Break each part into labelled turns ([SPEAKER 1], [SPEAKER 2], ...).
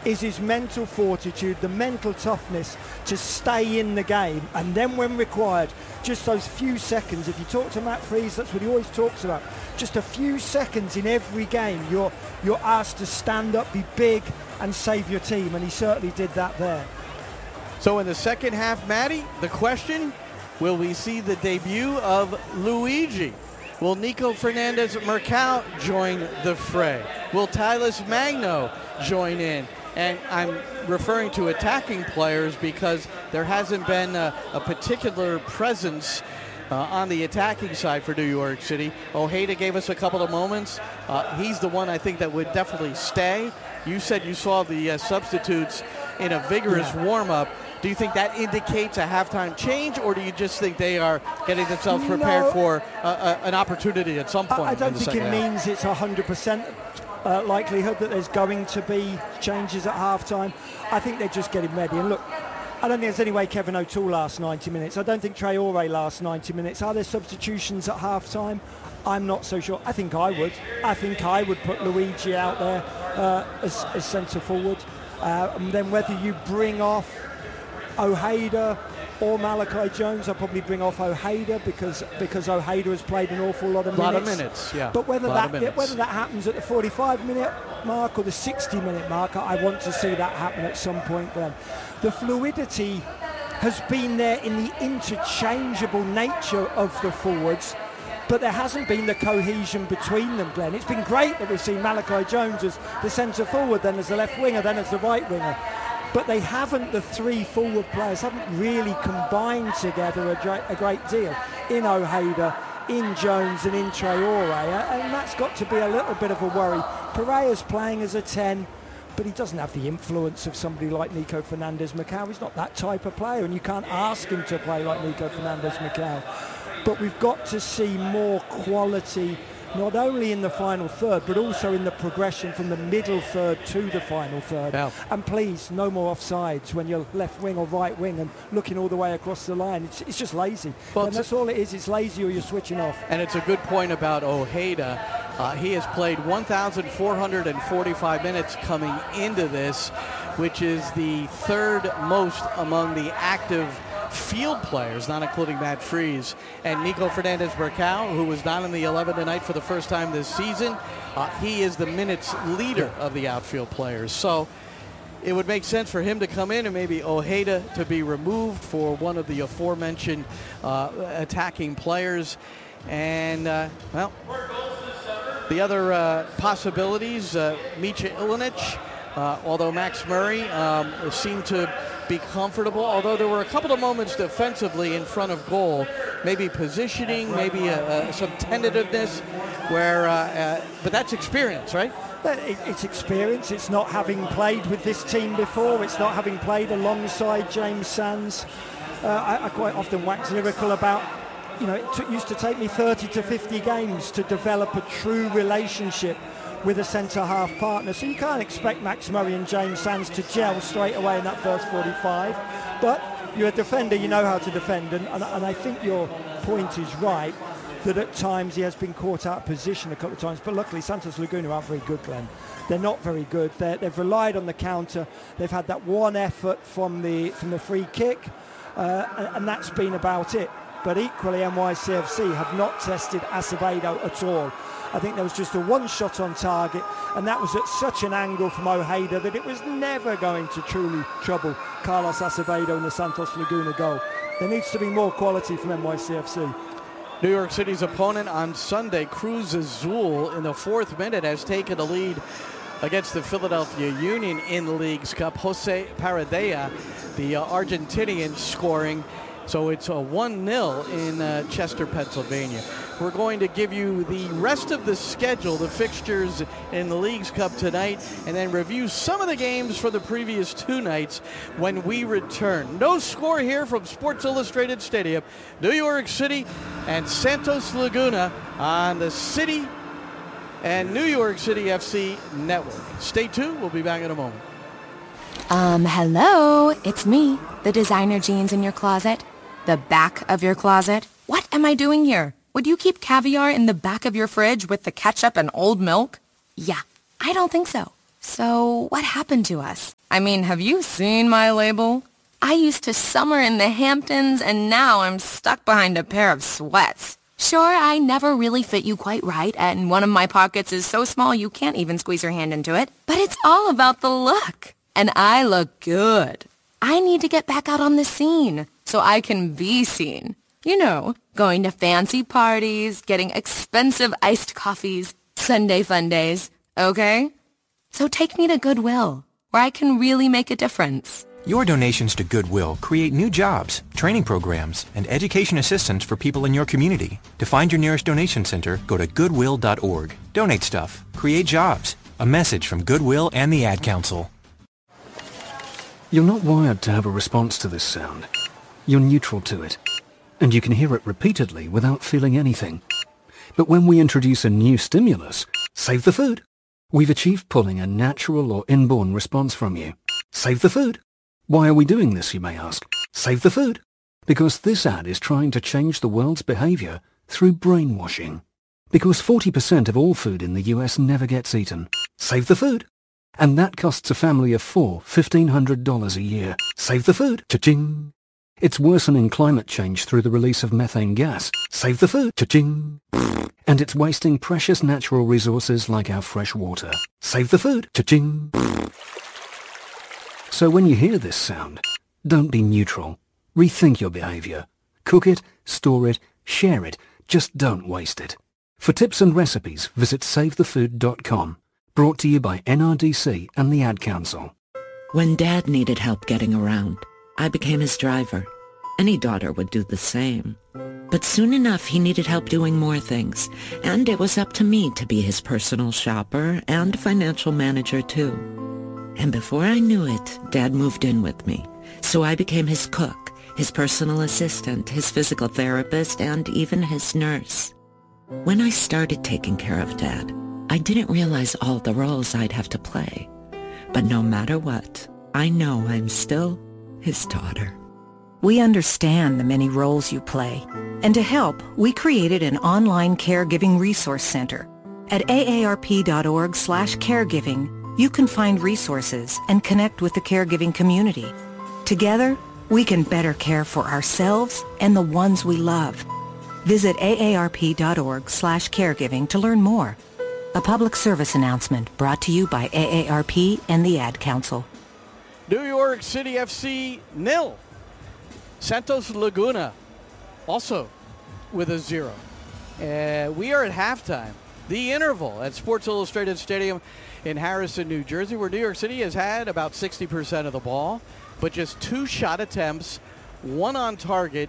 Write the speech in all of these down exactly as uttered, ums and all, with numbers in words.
[SPEAKER 1] is his mental fortitude, the mental toughness to stay in the game, and then when required, just those few seconds. If you talk to Matt Freese, that's what he always talks about. Just a few seconds in every game, you're you're asked to stand up, be big, and save your team, and he certainly did that there.
[SPEAKER 2] So in the second half, Maddie, the question, will we see the debut of Luigi? Will Nico Fernandez-Mercado join the fray? Will Tylus Magno join in? And I'm referring to attacking players because there hasn't been a, a particular presence uh, on the attacking side for New York City. Ojeda gave us a couple of moments. Uh, he's the one I think that would definitely stay. You said you saw the uh, substitutes in a vigorous yeah. warm-up. Do you think that indicates a halftime change, or do you just think they are getting themselves prepared no, for uh, uh, an opportunity at some point?
[SPEAKER 1] I, I don't think it
[SPEAKER 2] half?
[SPEAKER 1] means it's one hundred percent uh, likelihood that there's going to be changes at halftime. I think they're just getting ready. And look, I don't think there's any way Kevin O'Toole lasts ninety minutes. I don't think Traore lasts ninety minutes. Are there substitutions at halftime? I'm not so sure. I think I would. I think I would put Luigi out there uh, as, as centre forward. Uh, and then whether you bring off Ojeda or Malachi Jones, I'll probably bring off Ojeda because because Ojeda has played an awful lot of
[SPEAKER 2] minutes. A lot
[SPEAKER 1] minutes.
[SPEAKER 2] of minutes, yeah.
[SPEAKER 1] But whether
[SPEAKER 2] that
[SPEAKER 1] yeah, whether that happens at the forty-five minute mark or the sixty minute mark, I want to see that happen at some point then. The fluidity has been there in the interchangeable nature of the forwards, but there hasn't been the cohesion between them, Glenn. It's been great that we've seen Malachi Jones as the centre forward, then as the left winger, then as the right winger. But they haven't, the three forward players haven't really combined together a, dra- a great deal in Ojeda, in Jones and in Traore, and that's got to be a little bit of a worry. Pereira's playing as a ten, but he doesn't have the influence of somebody like Nico Fernandez-Mercado. He's not that type of player, and you can't ask him to play like Nico Fernandez-Mercado. But we've got to see more quality, not only in the final third, but also in the progression from the middle third to the final third.
[SPEAKER 2] Yeah.
[SPEAKER 1] And please, no more offsides when you're left wing or right wing and looking all the way across the line. It's, it's just lazy.
[SPEAKER 2] Well,
[SPEAKER 1] and that's all it is. It's lazy or you're switching off.
[SPEAKER 2] And it's a good point about Ojeda. Uh, he has played one thousand four hundred forty-five minutes coming into this, which is the third most among the active field players, not including Matt Freese. And Nico Fernandez-Mercado, who was not in the eleven tonight for the first time this season, uh, he is the minutes leader of the outfield players. So it would make sense for him to come in and maybe Ojeda to be removed for one of the aforementioned uh, attacking players. And, uh, well, the other uh, possibilities, uh, Micha Ilinic, uh, although Max Murray um, seemed to be comfortable, although there were a couple of moments defensively in front of goal, maybe positioning, maybe uh, uh, some tentativeness, where, uh, uh, but that's experience, right?
[SPEAKER 1] It's experience. It's not having played with this team before. It's not having played alongside James Sands. Uh, I, I quite often wax lyrical about, you know, it t- used to take me thirty to fifty games to develop a true relationship with a centre-half partner. So you can't expect Max Murray and James Sands to gel straight away in that first forty-five. But you're a defender, you know how to defend. And, and, and I think your point is right, that at times he has been caught out of position a couple of times. But luckily, Santos Laguna aren't very good, Glenn. They're not very good. They're, they've relied on the counter. They've had that one effort from the, from the free kick, uh, and, and that's been about it. But equally, N Y C F C have not tested Acevedo at all. I think there was just a one shot on target, and that was at such an angle from Ojeda that it was never going to truly trouble Carlos Acevedo in the Santos Laguna goal. There needs to be more quality from N Y C F C.
[SPEAKER 2] New York City's opponent on Sunday, Cruz Azul, in the fourth minute has taken the lead against the Philadelphia Union in the League's Cup. Jose Paradella, the uh, Argentinian, scoring. So it's a one nil in uh, Chester, Pennsylvania. We're going to give you the rest of the schedule, the fixtures in the League's Cup tonight, and then review some of the games for the previous two nights when we return. No score here from Sports Illustrated Stadium. New York City and Santos Laguna on the City and New York City F C network. Stay tuned. We'll be back in a moment.
[SPEAKER 3] Um, hello. It's me, the designer jeans in your closet. The back of your closet? What am I doing here? Would you keep caviar in the back of your fridge with the ketchup and old milk? Yeah, I don't think so. So what happened to us? I mean, have you seen my label? I used to summer in the Hamptons, and now I'm stuck behind a pair of sweats. Sure, I never really fit you quite right, and one of my pockets is so small you can't even squeeze your hand into it. But it's all about the look. And I look good. I need to get back out on the scene so I can be seen. You know, going to fancy parties, getting expensive iced coffees, Sunday fun days, okay? So take me to Goodwill, where I can really make a difference.
[SPEAKER 4] Your donations to Goodwill create new jobs, training programs, and education assistance for people in your community. To find your nearest donation center, go to goodwill dot org. Donate stuff. Create jobs. A message from Goodwill and the Ad Council.
[SPEAKER 5] You're not wired to have a response to this sound. You're neutral to it, and you can hear it repeatedly without feeling anything. But when we introduce a new stimulus, save the food, we've achieved pulling a natural or inborn response from you. Save the food. Why are we doing this, you may ask? Save the food. Because this ad is trying to change the world's behavior through brainwashing. Because forty percent of all food in the U S never gets eaten. Save the food. And that costs a family of four fifteen hundred dollars a year. Save the food. Cha-ching. It's worsening climate change through the release of methane gas. Save the food. Cha-ching. And it's wasting precious natural resources like our fresh water. Save the food. Cha-ching. So when you hear this sound, don't be neutral. Rethink your behavior. Cook it, store it, share it. Just don't waste it. For tips and recipes, visit save the food dot com. Brought to you by N R D C and the Ad Council.
[SPEAKER 6] When Dad needed help getting around, I became his driver. Any daughter would do the same. But soon enough, he needed help doing more things, and it was up to me to be his personal shopper and financial manager, too. And before I knew it, Dad moved in with me. So I became his cook, his personal assistant, his physical therapist, and even his nurse. When I started taking care of Dad, I didn't realize all the roles I'd have to play. But no matter what, I know I'm still his daughter.
[SPEAKER 7] We understand the many roles you play. And to help, we created an online caregiving resource center. At A A R P dot org slash caregiving, you can find resources and connect with the caregiving community. Together, we can better care for ourselves and the ones we love. Visit A A R P dot org slash caregiving to learn more. A public service announcement brought to you by A A R P and the Ad Council.
[SPEAKER 2] New York City F C nil. Santos Laguna also with a zero. Uh, we are at halftime. The interval at Sports Illustrated Stadium in Harrison, New Jersey, where New York City has had about sixty percent of the ball, but just two shot attempts, one on target.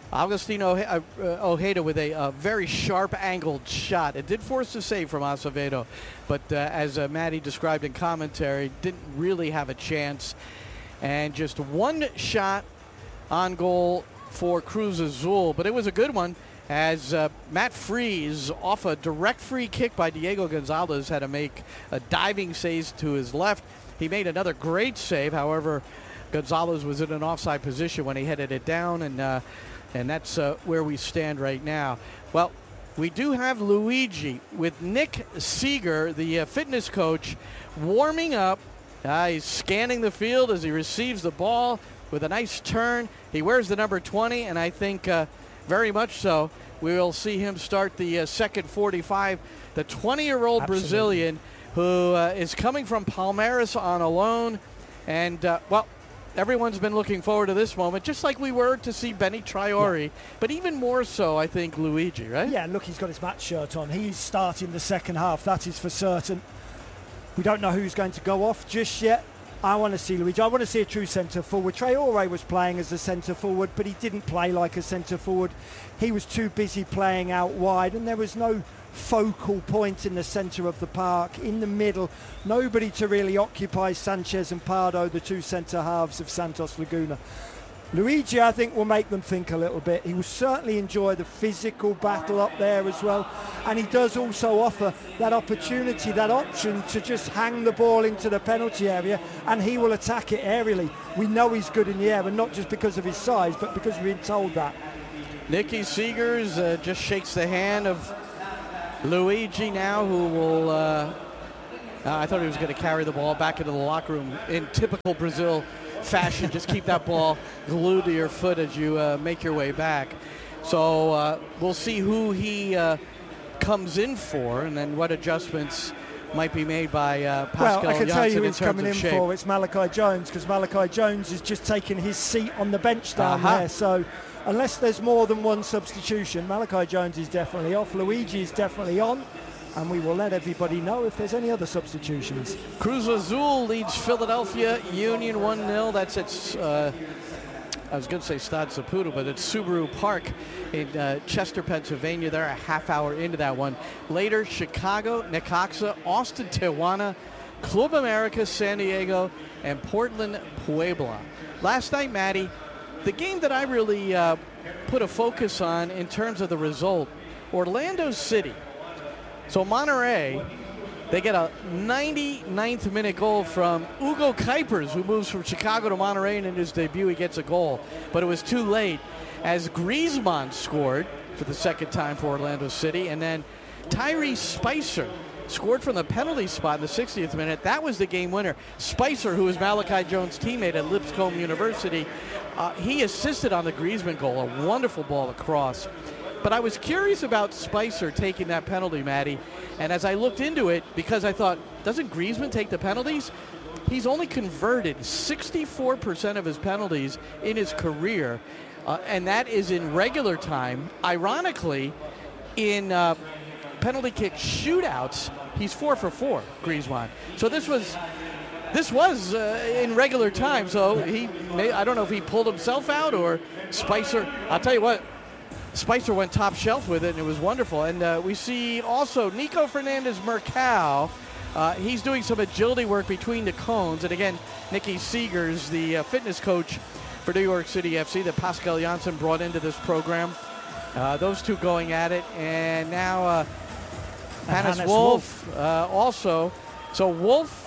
[SPEAKER 2] Agustino Ojeda with a, a very sharp angled shot. It did force a save from Acevedo, but uh, as uh, Maddie described in commentary, didn't really have a chance. And just one shot on goal for Cruz Azul, but it was a good one, as uh, Matt Freese, off a direct free kick by Diego Gonzalez, had to make a diving save to his left. He made another great save. However, Gonzalez was in an offside position when he headed it down, and uh, and that's uh, where we stand right now. Well, we do have Luigi with Nick Seeger, the uh, fitness coach, warming up. Uh, he's scanning the field as he receives the ball with a nice turn. He wears the number twenty, and I think uh, very much so we will see him start the uh, second forty-five. The twenty-year-old Brazilian who uh, is coming from Palmeiras on a loan. And, uh, well, everyone's been looking forward to this moment, just like we were to see Benny Traore, yeah. But even more so, I think, Luigi, right?
[SPEAKER 1] Yeah, look, he's got his match shirt on. He's starting the second half, that is for certain. We don't know who's going to go off just yet. I want to see Luigi. I want to see a true centre forward. Traore was playing as a centre forward, but he didn't play like a centre forward. He was too busy playing out wide, and there was no focal point in the centre of the park, in the middle. Nobody to really occupy Sanchez and Pardo, the two centre halves of Santos Laguna. Luigi, I think, will make them think a little bit. He will certainly enjoy the physical battle up there as well. And he does also offer that opportunity, that option to just hang the ball into the penalty area, and he will attack it aerially. We know he's good in the air, and not just because of his size, but because we've been told that.
[SPEAKER 2] Nicky Seegers uh, just shakes the hand of Luigi now, who will uh, Uh, I thought he was going to carry the ball back into the locker room in typical Brazil fashion. Just keep that ball glued to your foot as you uh, make your way back. So uh, we'll see who he uh, comes in for, and then what adjustments might be made by uh, Pascal
[SPEAKER 1] Well, I can
[SPEAKER 2] Janssen
[SPEAKER 1] tell you who
[SPEAKER 2] in
[SPEAKER 1] he's
[SPEAKER 2] terms
[SPEAKER 1] coming
[SPEAKER 2] of
[SPEAKER 1] in
[SPEAKER 2] shape.
[SPEAKER 1] for. It's Malachi Jones, because Malachi Jones is just taking his seat on the bench down
[SPEAKER 2] Uh-huh.
[SPEAKER 1] there. So unless there's more than one substitution, Malachi Jones is definitely off. Luigi is definitely on. And we will let everybody know if there's any other substitutions.
[SPEAKER 2] Cruz Azul leads Philadelphia Union one nil. That's its, uh, I was going to say Stade Saputo, but it's Subaru Park in uh, Chester, Pennsylvania. They're a half hour into that one. Later, Chicago, Necaxa, Austin, Tijuana, Club America, San Diego, and Portland, Puebla. Last night, Maddie, the game that I really uh, put a focus on in terms of the result, Orlando City. So Monterrey, they get a ninety-ninth minute goal from Hugo Kuipers, who moves from Chicago to Monterrey, and in his debut he gets a goal. But it was too late as Griezmann scored for the second time for Orlando City, and then Tyrese Spicer scored from the penalty spot in the sixtieth minute. That was the game winner. Spicer, who is Malachi Jones' teammate at Lipscomb University, uh, he assisted on the Griezmann goal, a wonderful ball across. But I was curious about Spicer taking that penalty, Maddie. And as I looked into it, because I thought, doesn't Griezmann take the penalties? He's only converted sixty-four percent of his penalties in his career. Uh, and that is in regular time. Ironically, in uh, penalty kick shootouts, he's four for four, Griezmann. So this was this was uh, in regular time. So he, may, I don't know if he pulled himself out or Spicer. I'll tell you what. Spicer went top shelf with it, and it was wonderful. And uh, we see also Nico Fernandez-Mercado. Uh, he's doing some agility work between the cones. And again, Nikki Seegers, the uh, fitness coach for New York City F C that Pascal Janssen brought into this program. Uh, those two going at it. And now uh, Hannes,
[SPEAKER 1] Hannes
[SPEAKER 2] Wolf, Wolf. Uh, also. So Wolf,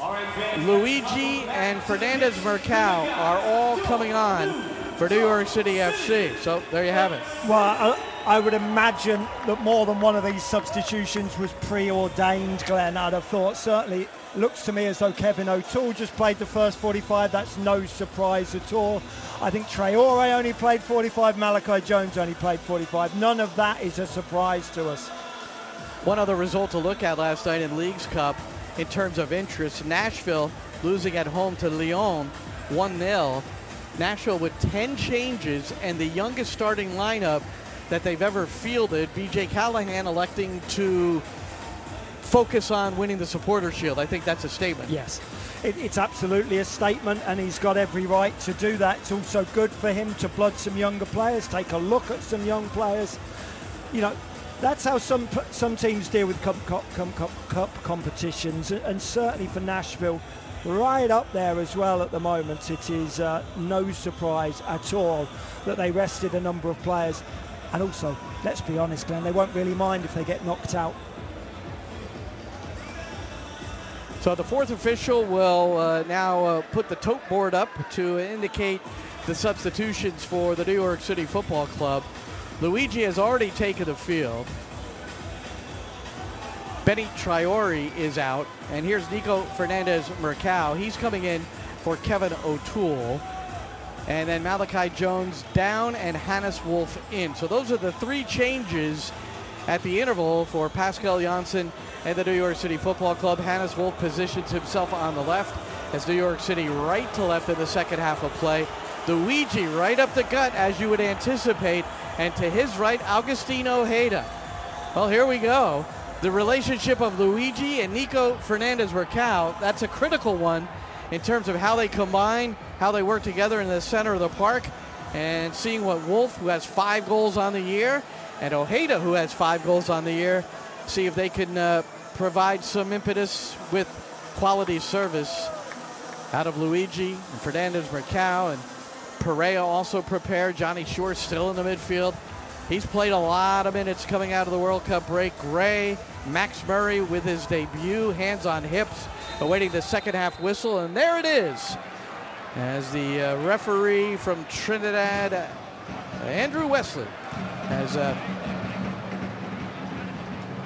[SPEAKER 2] Luigi, and Fernandez-Mercado are all coming on for New York City F C. So there you have it.
[SPEAKER 1] Well, I, I would imagine that more than one of these substitutions was preordained, Glenn. I'd have thought. Certainly looks to me as though Kevin O'Toole just played the first forty-five. That's no surprise at all. I think Traore only played forty-five. Malachi Jones only played forty-five. None of that is a surprise to us.
[SPEAKER 2] One other result to look at last night in Leagues Cup in terms of interest, Nashville losing at home to Lyon one nil. Nashville with ten changes and the youngest starting lineup that they've ever fielded. B J Callahan electing to focus on winning the Supporter Shield. I think that's a statement.
[SPEAKER 1] Yes, it, it's absolutely a statement, and he's got every right to do that. It's also good for him to blood some younger players, take a look at some young players. You know, that's how some some teams deal with cup, cup, cup, cup, cup competitions, and certainly for Nashville, right up there as well at the moment. It is uh, no surprise at all that they rested a number of players. And also, let's be honest, Glenn, they won't really mind if they get knocked out.
[SPEAKER 2] So the fourth official will uh, now uh, put the tote board up to indicate the substitutions for the New York City Football Club. Luigi has already taken the field. Benny Traore is out, and here's Nico Fernandez-Mercado. He's coming in for Kevin O'Toole. And then Malachi Jones down and Hannes Wolf in. So those are the three changes at the interval for Pascal Janssen and the New York City Football Club. Hannes Wolf positions himself on the left as New York City right to left in the second half of play. Luigi right up the gut, as you would anticipate. And to his right, Agustin Ojeda. Well, here we go. The relationship of Luigi and Nico Fernandez-Mercado, that's a critical one in terms of how they combine, how they work together in the center of the park, and seeing what Wolf, who has five goals on the year, and Ojeda, who has five goals on the year, see if they can uh, provide some impetus with quality service out of Luigi and Fernandez-Mercado, and Perea also prepared. Johnny Shore still in the midfield. He's played a lot of minutes coming out of the World Cup break. Gray, Max Murray with his debut, hands on hips, awaiting the second half whistle. And there it is, as the uh, referee from Trinidad, uh, Andrew Wesley, has uh,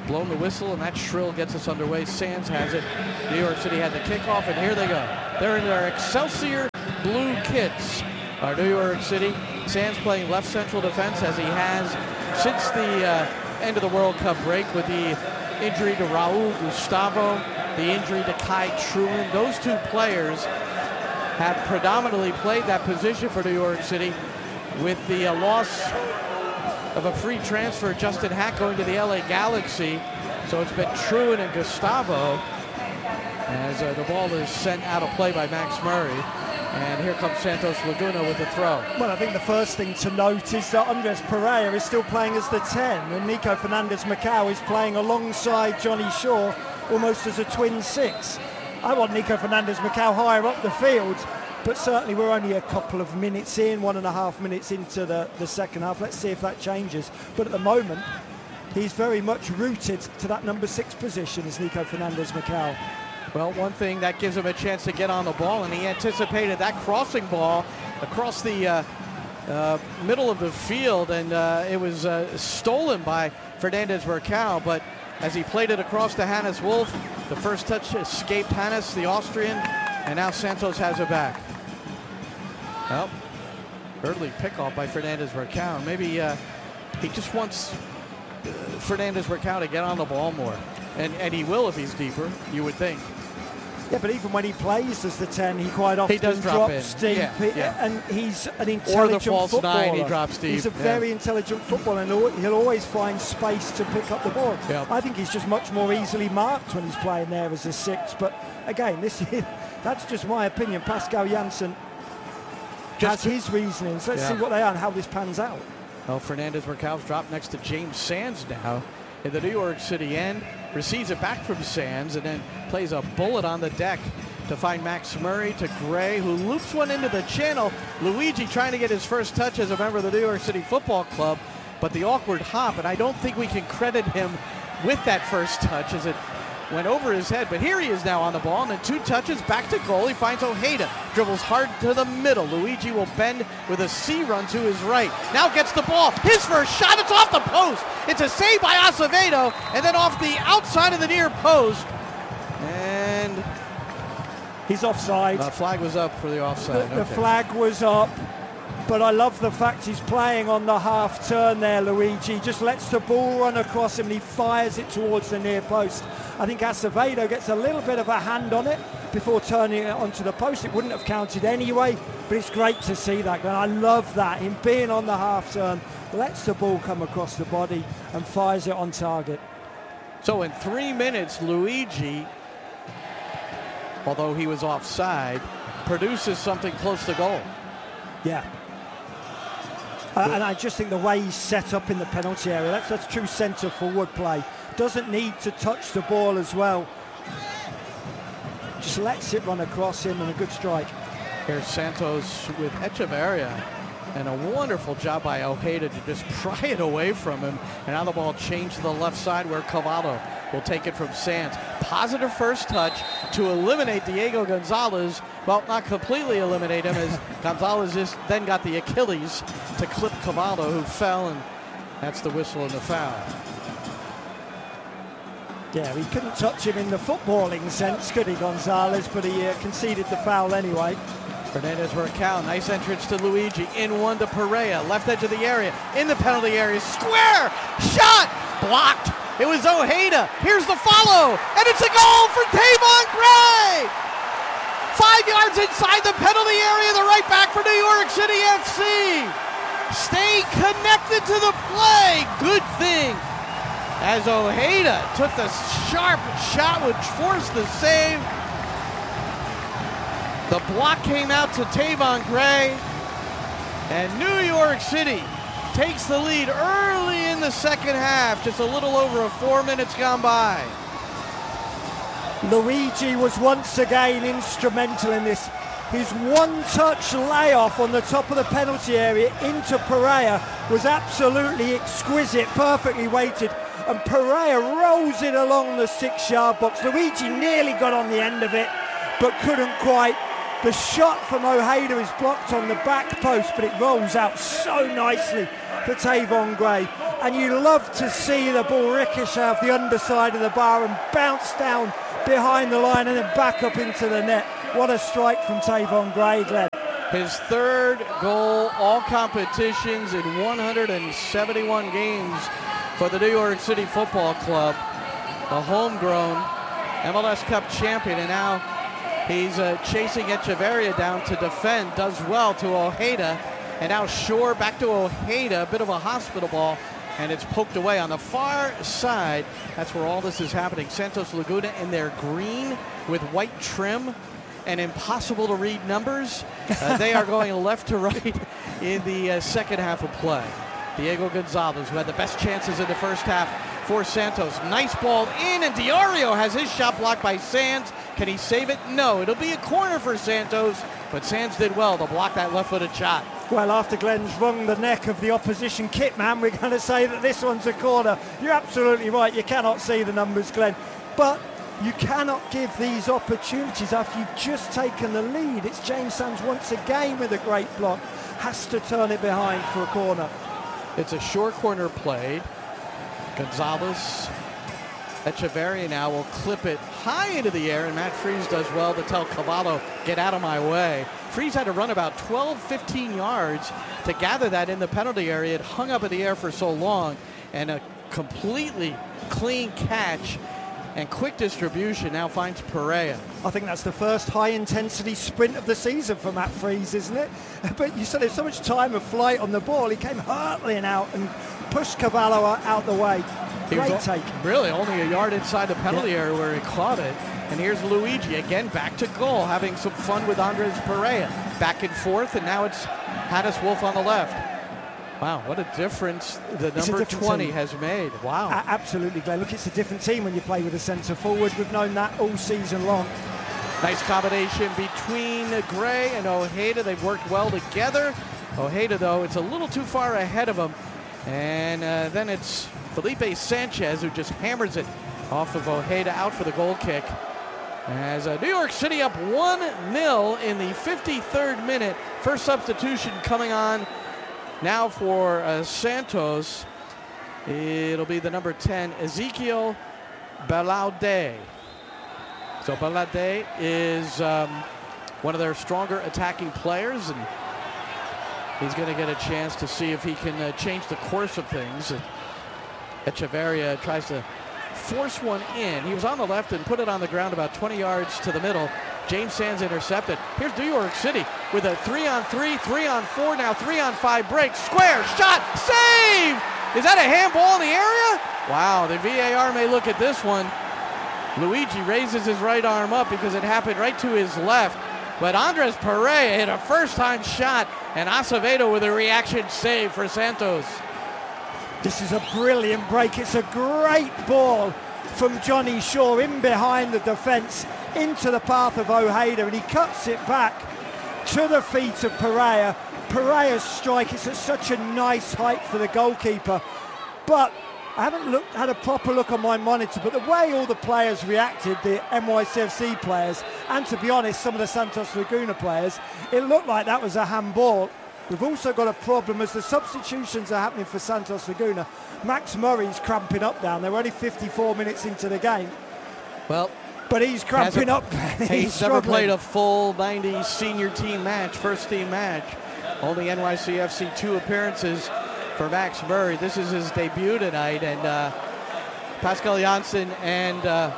[SPEAKER 2] blown the whistle, and that shrill gets us underway. Sands has it. New York City had the kickoff, and here they go. They're in their Excelsior blue kits. Our New York City. Sands playing left central defense as he has since the uh, end of the World Cup break with the injury to Raul Gustavo, the injury to Kai Truman. Those two players have predominantly played that position for New York City, with the uh, loss of a free transfer, Justin Hack going to the L A Galaxy. So it's been Truman and Gustavo as uh, the ball is sent out of play by Max Murray. And here comes Santos Laguna with the throw.
[SPEAKER 1] Well, I think the first thing to note is that Andres Pereira is still playing as the ten, and Nico Fernandez-Macau is playing alongside Johnny Shaw, almost as a twin six. I want Nico Fernandez-Macau higher up the field, but certainly we're only a couple of minutes in, one and a half minutes into the, the second half. Let's see if that changes. But at the moment, he's very much rooted to that number six position as Nico Fernandez-Macau.
[SPEAKER 2] Well, one thing that gives him a chance to get on the ball, and he anticipated that crossing ball across the uh, uh, middle of the field, and uh, it was uh, stolen by Fernandez-Macau, but as he played it across to Hannes Wolf, the first touch escaped Hannes, the Austrian, and now Santos has it back. Well, early pickoff by Fernandez-Macau. Maybe uh, he just wants uh, Fernandez-Macau to get on the ball more, and, and he will if he's deeper, you would think.
[SPEAKER 1] Yeah, but even when he plays as the ten, he quite often
[SPEAKER 2] he does drop
[SPEAKER 1] drops
[SPEAKER 2] in.
[SPEAKER 1] deep.
[SPEAKER 2] Yeah, yeah.
[SPEAKER 1] And he's an intelligent
[SPEAKER 2] footballer. Or the false
[SPEAKER 1] footballer.
[SPEAKER 2] nine, he drops deep.
[SPEAKER 1] He's a
[SPEAKER 2] yeah.
[SPEAKER 1] very intelligent footballer, and he'll always find space to pick up the ball.
[SPEAKER 2] Yep.
[SPEAKER 1] I think he's just much more easily marked when he's playing there as a six. But again, this is, that's just my opinion. Pascal Janssen
[SPEAKER 2] just
[SPEAKER 1] has his reasonings. Let's
[SPEAKER 2] yeah.
[SPEAKER 1] see what they are and how this pans out.
[SPEAKER 2] Well, Fernandez-Macau's dropped next to James Sands now in the New York City end. Receives it back from Sands and then plays a bullet on the deck to find Max Murray to Gray, who loops one into the channel. Luigi trying to get his first touch as a member of the New York City Football Club, but the awkward hop, and I don't think we can credit him with that first touch as it went over his head. But here he is now on the ball, and then two touches back to goal. He finds Ojeda, dribbles hard to the middle. Luigi will bend with a C run to his right. Now gets the ball. His first shot, it's off the post. It's a save by Acevedo, and then off the outside of the near post. And
[SPEAKER 1] he's offside.
[SPEAKER 2] The flag was up for the offside.
[SPEAKER 1] The, the
[SPEAKER 2] okay.
[SPEAKER 1] flag was up, but I love the fact he's playing on the half turn there, Luigi. Just lets the ball run across him and he fires it towards the near post. I think Acevedo gets a little bit of a hand on it before turning it onto the post. It wouldn't have counted anyway, but it's great to see that. And I love that, him being on the half turn, lets the ball come across the body and fires it on target.
[SPEAKER 2] So in three minutes, Luigi, although he was offside, produces something close to goal.
[SPEAKER 1] Yeah. Uh, and I just think the way he's set up in the penalty area, that's, that's true centre forward play. Doesn't need to touch the ball as well. Just lets it run across him, and a good strike.
[SPEAKER 2] Here's Santos with Echeverria, and a wonderful job by Ojeda to just pry it away from him. And now the ball changed to the left side where Cavallo will take it from Sands. Positive first touch to eliminate Diego Gonzalez. Well, not completely eliminate him, as Gonzalez just then got the Achilles to clip Cavallo, who fell, and that's the whistle and the foul.
[SPEAKER 1] Yeah, he couldn't touch him in the footballing sense, could he, Gonzalez? But he uh, conceded the foul anyway.
[SPEAKER 2] Fernandez-Macau, nice entrance to Luigi, in one to Pereira, left edge of the area, in the penalty area, square, shot, blocked. It was Ojeda. Here's the follow, and it's a goal for Tavon Gray. Five yards inside the penalty area, the right back for New York City F C. Stay connected to the play. Good thing, as Ojeda took the sharp shot which forced the save. The block came out to Tavon Gray, and New York City takes the lead early in the second half, just a little over a four minutes gone by.
[SPEAKER 1] Luigi was once again instrumental in this. His one-touch layoff on the top of the penalty area into Pereira was absolutely exquisite, perfectly weighted, and Pereira rolls it along the six-yard box. Luigi nearly got on the end of it, but couldn't quite. The shot from Ojeda is blocked on the back post, but it rolls out so nicely for Tavon Gray. and you love to see the ball ricochet off the underside of the bar and bounce down behind the line and then back up into the net. What a strike from Tavon Gray, Glenn.
[SPEAKER 2] His third goal, all competitions in one hundred seventy-one games for the New York City Football Club. The homegrown M L S Cup champion, and now he's uh, chasing Echeverria down to defend. Does well to Ojeda, and now Shore back to Ojeda, a bit of a hospital ball, and it's poked away on the far side. That's where all this is happening. Santos Laguna in their green with white trim and impossible to read numbers. Uh, they are going left to right in the uh, second half of play. Diego Gonzalez, who had the best chances in the first half for Santos. Nice ball in, and Diorio has his shot blocked by Sands. Can he save it? No. It'll be a corner for Santos, but Sands did well to block that left-footed shot.
[SPEAKER 1] Well, after Glenn's wrung the neck of the opposition kit man, we're going to say that this one's a corner. You're absolutely right. You cannot see the numbers, Glenn. But you cannot give these opportunities after you've just taken the lead. It's James Sands once again with a great block. Has to turn it behind for a corner.
[SPEAKER 2] It's a short corner played. Gonzalez. Echeverria now will clip it high into the air, and Matt Freese does well to tell Cavallo, get out of my way. Freese had to run about twelve, fifteen yards to gather that in the penalty area. It hung up in the air for so long, and a completely clean catch and quick distribution now finds Perea.
[SPEAKER 1] I think that's the first high-intensity sprint of the season for Matt Freese, isn't it? But you said there's so much time of flight on the ball. He came hurtling out and pushed Cavallo out the way. Great take.
[SPEAKER 2] Really only a yard inside the penalty yeah. area where he caught it. And here's Luigi again back to goal, having some fun with Andres Perea. Back and forth, and now it's Hannes Wolf on the left. Wow, what a difference the number twenty team. has made. Wow.
[SPEAKER 1] A- absolutely, Glenn. Look, it's a different team when you play with a centre forward. We've known that all season long.
[SPEAKER 2] Nice combination between Gray and Ojeda. They've worked well together. Ojeda, though, it's a little too far ahead of him. And uh, then it's Felipe Sanchez who just hammers it off of Ojeda out for the goal kick. As uh, New York City up one nil in the fifty-third minute. First substitution coming on now for uh, Santos. It'll be the number ten, Ezekiel Balade. So Balade is um, one of their stronger attacking players, and he's going to get a chance to see if he can uh, change the course of things. Echeverria tries to force one in. He was on the left and put it on the ground about twenty yards to the middle. James Sands intercepted. Here's New York City with a three on three, three on four, now three on five break. Square, shot, save! Is that a handball in the area? Wow, the V A R may look at this one. Luigi raises his right arm up because it happened right to his left. But Andres Perea hit a first-time shot, and Acevedo with a reaction save for Santos.
[SPEAKER 1] This is a brilliant break. It's a great ball from Johnny Shaw in behind the defence into the path of Ojeda, and he cuts it back to the feet of Perea. Perea's strike is at such a nice height for the goalkeeper, but I haven't looked, had a proper look on my monitor, but the way all the players reacted, the N Y C F C players, and to be honest, some of the Santos Laguna players, it looked like that was a handball. We've also got a problem as the substitutions are happening for Santos Laguna. Max Murray's cramping up down. They're only fifty-four minutes into the game.
[SPEAKER 2] Well,
[SPEAKER 1] but he's cramping
[SPEAKER 2] a,
[SPEAKER 1] up. he's
[SPEAKER 2] he's never played a full ninety senior team match, first team match. Only N Y C F C two appearances for Max Murray. This is his debut tonight, and uh, Pascal Janssen and uh,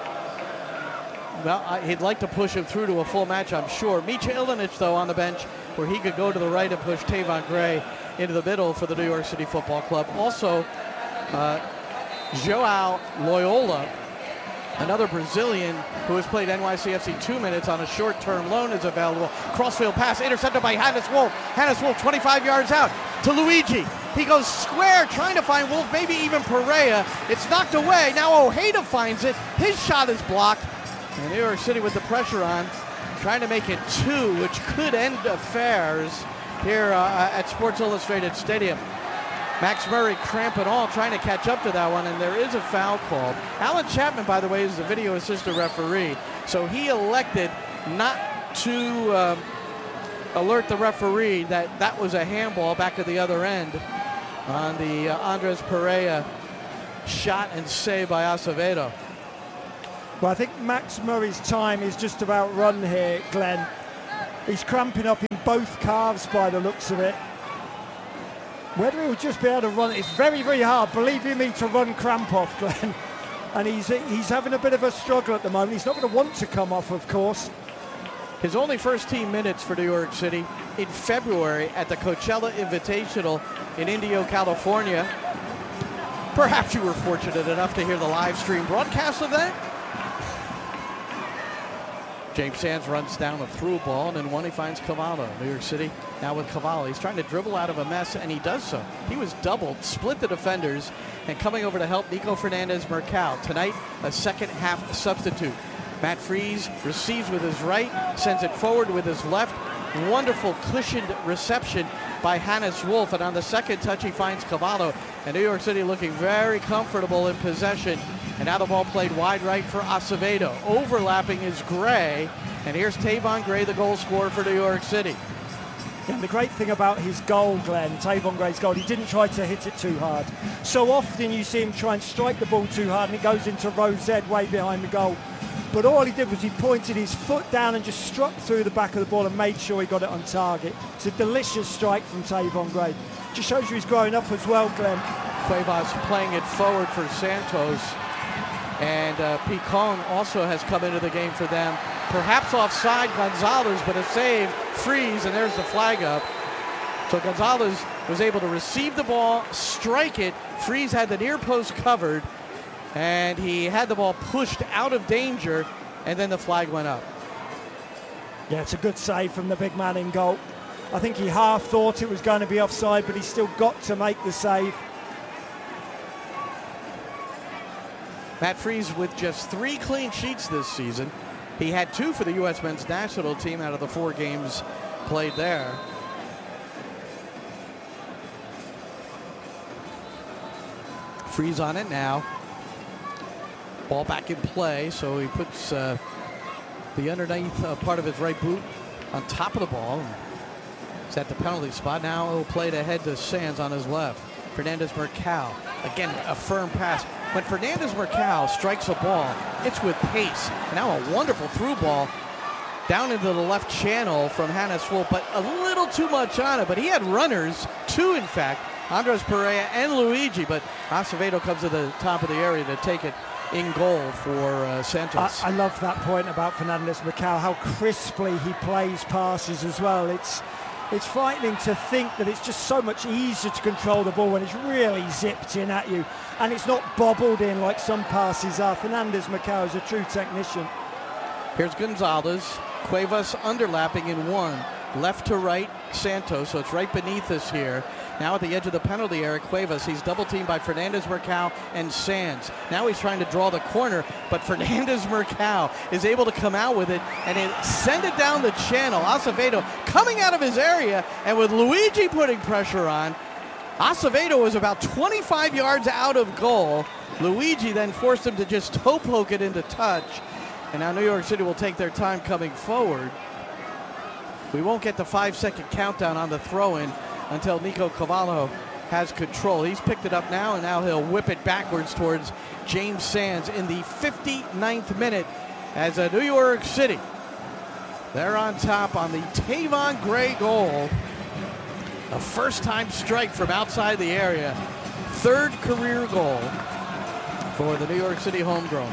[SPEAKER 2] well, I, he'd like to push him through to a full match, I'm sure. Micha Ilinic, though, on the bench, where he could go to the right and push Tavon Gray into the middle for the New York City Football Club. Also, uh, Joao Loyola, another Brazilian who has played N Y C F C two minutes on a short-term loan, is available. Crossfield pass intercepted by Hannes Wolf. Hannes Wolf twenty-five yards out to Luigi. He goes square trying to find Wolf, maybe even Perea. It's knocked away. Now Ojeda finds it. His shot is blocked. And New York City with the pressure on, trying to make it two, which could end affairs here uh, at Sports Illustrated Stadium. Max Murray cramping all, trying to catch up to that one, and there is a foul called. Alan Chapman, by the way, is the video assistant referee, so he elected not to um, alert the referee that that was a handball back at the other end. on the uh, Andres Perea shot and save by Acevedo.
[SPEAKER 1] Well, I think Max Murray's time is just about run here, Glenn. He's cramping up in both calves by the looks of it. Whether he'll just be able to run, it's very, very hard, believe you me, to run cramp off, Glenn. And he's, he's having a bit of a struggle at the moment. He's not going to want to come off, of course.
[SPEAKER 2] His only first team minutes for New York City in February at the Coachella Invitational in Indio, California. Perhaps you were fortunate enough to hear the live stream broadcast of that. James Sands runs down a through ball, and then one he finds Cavallo. New York City now with Cavallo. He's trying to dribble out of a mess, and he does so. He was doubled, split the defenders, and coming over to help Nico Fernandez-Mercal. Tonight, a second half substitute. Matt Freese receives with his right, sends it forward with his left. Wonderful cushioned reception by Hannes Wolf, and on the second touch he finds Cavallo. And New York City looking very comfortable in possession. And now the ball played wide right for Acevedo. Overlapping is Gray, and here's Tavon Gray, the goal scorer for New York City.
[SPEAKER 1] And the great thing about his goal, Glenn, Tavon Gray's goal, he didn't try to hit it too hard. So often you see him try and strike the ball too hard, and it goes into row Z way behind the goal. But all he did was he pointed his foot down and just struck through the back of the ball and made sure he got it on target. It's a delicious strike from Tavon Gray. Just shows you he's growing up as well, Glenn.
[SPEAKER 2] Cuevas playing it forward for Santos. And uh, Picon also has come into the game for them. Perhaps offside Gonzalez, but a save, Freeze, and there's the flag up. So Gonzalez was able to receive the ball, strike it. Freeze had the near post covered, and he had the ball pushed out of danger, and then the flag went up.
[SPEAKER 1] Yeah, it's a good save from the big man in goal. I think he half thought it was going to be offside, but he still got to make the save.
[SPEAKER 2] Matt Freese with just three clean sheets this season. He had two for the U S men's national team out of the four games played there. Freese on it now. Ball back in play, so he puts uh, the underneath uh, part of his right boot on top of the ball. He's at the penalty spot. Now he'll play it ahead to Sands on his left. Fernandez-Mercal. Again, a firm pass. When Fernandez-Mercal strikes a ball, it's with pace. And now a wonderful through ball down into the left channel from Hannes Wolf, but a little too much on it. But he had runners, two in fact, Andres Perea and Luigi, but Acevedo comes to the top of the area to take it in goal for uh, Santos.
[SPEAKER 1] I, I love that point about Fernandez-Mercal, how crisply he plays passes as well. It's It's frightening to think that it's just so much easier to control the ball when it's really zipped in at you. And it's not bobbled in like some passes are. Fernandez-Mercal is a true technician.
[SPEAKER 2] Here's Gonzalez. Cuevas underlapping in one. Left to right, Santos. So it's right beneath us here. Now at the edge of the penalty area, Cuevas. He's double teamed by Fernandez-Mercal and Sands. Now he's trying to draw the corner, but Fernandez-Mercal is able to come out with it and it send it down the channel. Acevedo coming out of his area, and with Luigi putting pressure on, Acevedo was about twenty-five yards out of goal. Luigi then forced him to just toe poke it into touch. And now New York City will take their time coming forward. We won't get the five-second countdown on the throw-in until Nico Cavallo has control. He's picked it up now, and now he'll whip it backwards towards James Sands in the fifty-ninth minute as a New York City. They're on top on the Tavon Gray goal. A first-time strike from outside the area. Third career goal for the New York City homegrown.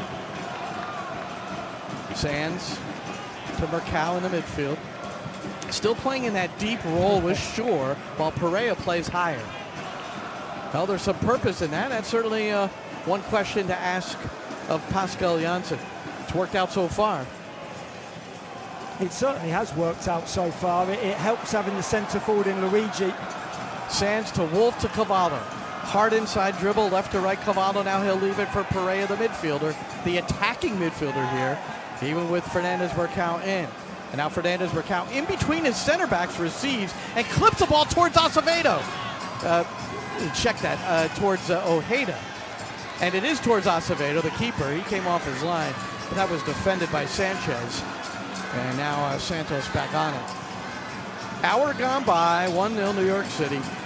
[SPEAKER 2] Sands to Mercal in the midfield. Still playing in that deep role with Shore while Perea plays higher. Well, there's some purpose in that. That's certainly uh, one question to ask of Pascal Janssen. It's worked out so far.
[SPEAKER 1] It certainly has worked out so far. It, it helps having the centre forward in Luigi.
[SPEAKER 2] Sands to Wolf to Cavallo. Hard inside dribble, left to right Cavallo. Now he'll leave it for Perea, the midfielder, the attacking midfielder here, even with Fernandez-Mercal in. And now Fernandez-Mercal in between his center backs receives and clips the ball towards Acevedo. Uh, check that, uh, towards uh, Ojeda. And it is towards Acevedo, the keeper. He came off his line, but that was defended by Sanchez. And now uh, Santos back on it. Hour gone by, one nil New York City.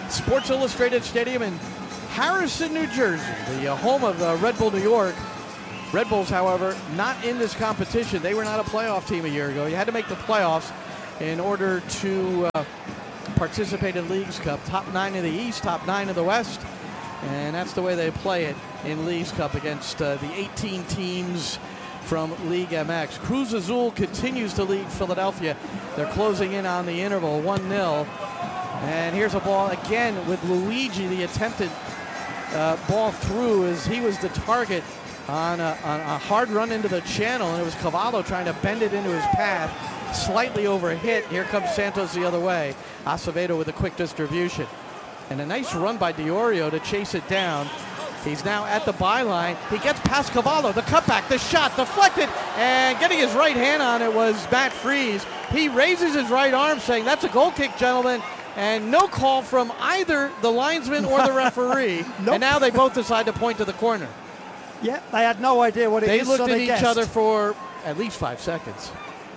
[SPEAKER 2] Sports Illustrated Stadium in Harrison, New Jersey, the uh, home of uh, Red Bull New York. Red Bulls, however, not in this competition. They were not a playoff team a year ago. You had to make the playoffs in order to uh, participate in Leagues Cup. Top nine in the East, top nine in the West. And that's the way they play it in Leagues Cup against uh, the eighteen teams from League M X. Cruz Azul continues to lead Philadelphia. They're closing in on the interval, one nil. And here's a ball again with Luigi, the attempted uh, ball through as he was the target on a, on a hard run into the channel, and it was Cavallo trying to bend it into his path, slightly overhit. Here comes Santos the other way. Acevedo with a quick distribution. And a nice run by Diorio to chase it down. He's now at the byline. He gets past Cavallo. The cutback, the shot, deflected, and getting his right hand on it was Matt Freese. He raises his right arm saying, that's a goal kick, gentlemen. And no call from either the linesman or the referee. Nope. And now they both decide to point to the corner.
[SPEAKER 1] Yeah, they had no idea what it
[SPEAKER 2] they
[SPEAKER 1] is.
[SPEAKER 2] They looked
[SPEAKER 1] so
[SPEAKER 2] at
[SPEAKER 1] they
[SPEAKER 2] each
[SPEAKER 1] guessed.
[SPEAKER 2] other for at least five seconds.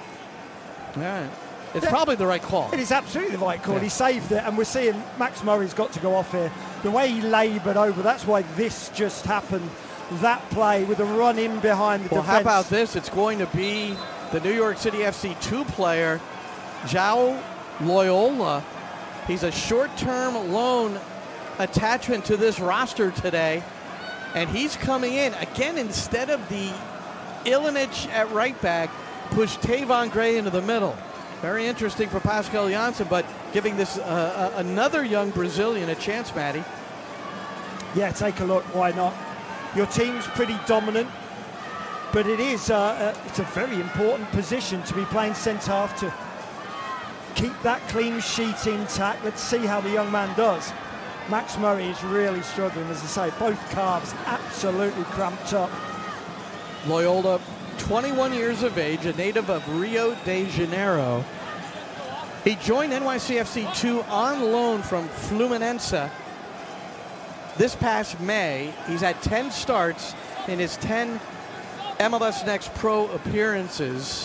[SPEAKER 2] All right. It's
[SPEAKER 1] yeah.
[SPEAKER 2] probably the right call.
[SPEAKER 1] It is absolutely the right call.
[SPEAKER 2] Yeah.
[SPEAKER 1] He saved it, and we're seeing Max Murray's got to go off here. The way he laboured over, that's why this just happened. That play with a run in behind the
[SPEAKER 2] well,
[SPEAKER 1] defence.
[SPEAKER 2] How about this? It's going to be the New York City F C two player, João Loyola. He's a short-term loan attachment to this roster today, and he's coming in. Again, instead of the Ilinic at right back, push Tavon Gray into the middle. Very interesting for Pascal Janssen, but giving this uh, uh, another young Brazilian a chance, Matty.
[SPEAKER 1] Yeah, take a look. Why not? Your team's pretty dominant, but it is uh, uh, it's a very important position to be playing centre half to keep that clean sheet intact. Let's see how the young man does. Max Murray is really struggling, as I say. Both calves absolutely cramped up.
[SPEAKER 2] Loyola, twenty-one years of age, a native of Rio de Janeiro. He joined N Y C F C two on loan from Fluminense this past May. He's had ten starts in his ten M L S Next Pro appearances.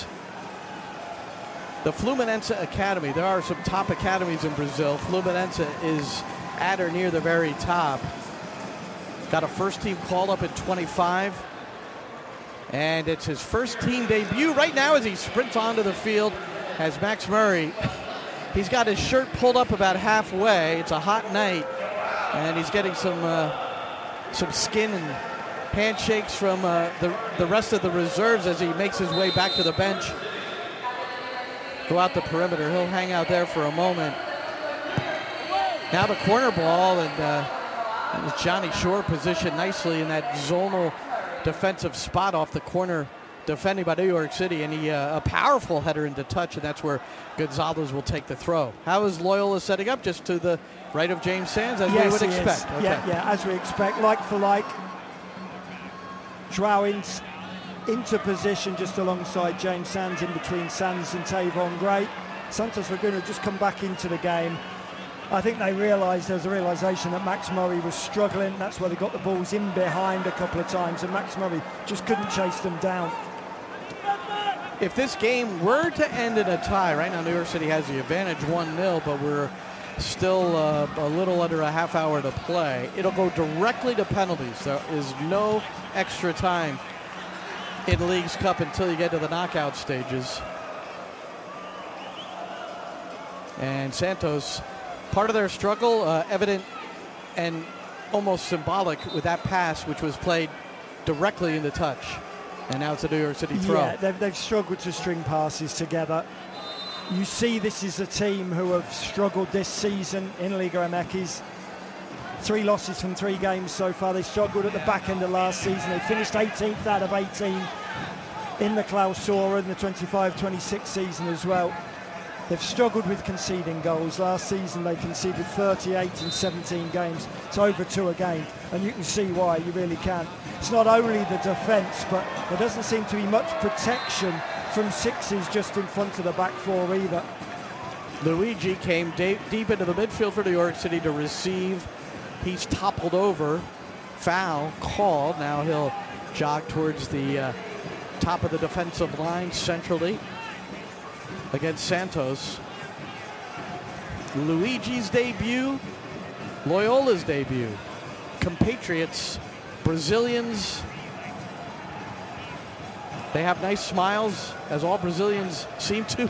[SPEAKER 2] The Fluminense Academy, there are some top academies in Brazil. Fluminense is at or near the very top. Got a first team call up at twenty-five. And it's his first team debut right now as he sprints onto the field as Max Murray. He's got his shirt pulled up about halfway. It's a hot night, and he's getting some uh, some skin and handshakes from uh, the, the rest of the reserves as he makes his way back to the bench. Go out the perimeter. He'll hang out there for a moment. Now the corner ball, and uh, that was Johnny Shore positioned nicely in that zonal defensive spot off the corner, defending by New York City, and he uh, a powerful header into touch, and that's where Gonzalez will take the throw. How is Loyola setting up? Just to the right of James Sands, as
[SPEAKER 1] yes,
[SPEAKER 2] we would
[SPEAKER 1] he
[SPEAKER 2] expect.
[SPEAKER 1] Is.
[SPEAKER 2] Okay.
[SPEAKER 1] Yeah, yeah, as we expect, like for like. João in, into position just alongside James Sands, in between Sands and Tavon Gray. Santos Laguna just come back into the game. I think they realised, there was a realisation that Max Murray was struggling. That's why they got the balls in behind a couple of times, and Max Murray just couldn't chase them down.
[SPEAKER 2] If this game were to end in a tie, right now New York City has the advantage one nil, but we're still uh, a little under a half hour to play. It'll go directly to penalties. There is no extra time in Leagues Cup until you get to the knockout stages. And Santos, part of their struggle, uh, evident and almost symbolic with that pass, which was played directly into touch. And now it's a New York City throw.
[SPEAKER 1] Yeah, they've, they've struggled to string passes together. You see, this is a team who have struggled this season in Liga M X. Three losses from three games so far. They struggled at the back end of last season. They finished eighteenth out of eighteen in the Clausura in the twenty-five twenty-six season as well. They've struggled with conceding goals. Last season they conceded thirty-eight in seventeen games. It's over two a game, and you can see why. You really can. It's not only the defence, but there doesn't seem to be much protection from sixes just in front of the back four either.
[SPEAKER 2] Luigi came deep, deep into the midfield for New York City to receive. He's toppled over. Foul called. Now he'll jog towards the uh, top of the defensive line centrally against Santos. Luigi's debut Loyola's debut. Compatriots, Brazilians. They have nice smiles, as all Brazilians seem to.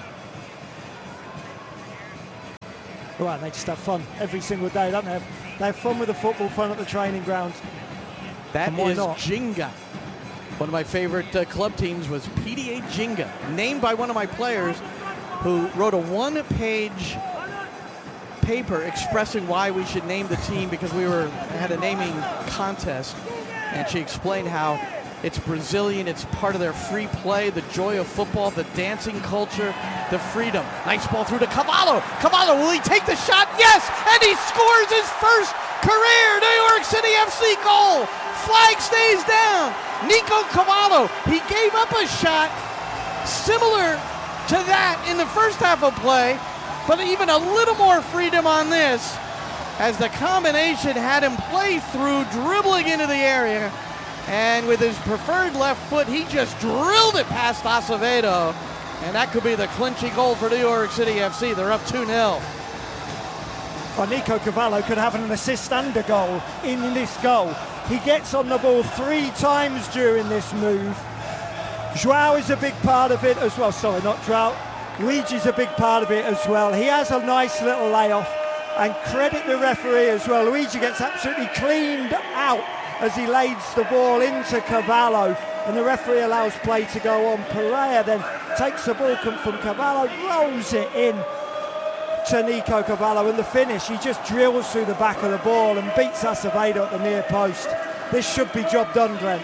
[SPEAKER 1] Right, they just have fun every single day, don't they? Have, they have fun with the football, fun at the training ground.
[SPEAKER 2] That
[SPEAKER 1] And why
[SPEAKER 2] is
[SPEAKER 1] not?
[SPEAKER 2] Jinga. One of my favorite uh, club teams was P D A Jinga, named by one of my players who wrote a one-page paper expressing why we should name the team because we were had a naming contest, and she explained how it's Brazilian, it's part of their free play, the joy of football, the dancing culture, the freedom. Nice ball through to Cavallo. Cavallo, will he take the shot? Yes, and he scores his first career New York City F C goal. Flag stays down. Nico Cavallo, he gave up a shot similar to that in the first half of play, but even a little more freedom on this as the combination had him play through, dribbling into the area. And with his preferred left foot, he just drilled it past Acevedo. And that could be the clinching goal for New York City F C. They're up two nil.
[SPEAKER 1] Well, Nico Cavallo could have an assist and a goal in this goal. He gets on the ball three times during this move. Joao is a big part of it as well. Sorry, not Joao. Luigi's a big part of it as well. He has a nice little layoff. And credit the referee as well. Luigi gets absolutely cleaned out as he lays the ball into Cavallo, and the referee allows play to go on. Pereira then takes the ball from Cavallo, rolls it in to Nico Cavallo, and the finish, he just drills through the back of the ball and beats Acevedo at the near post. This should be job done, Glenn.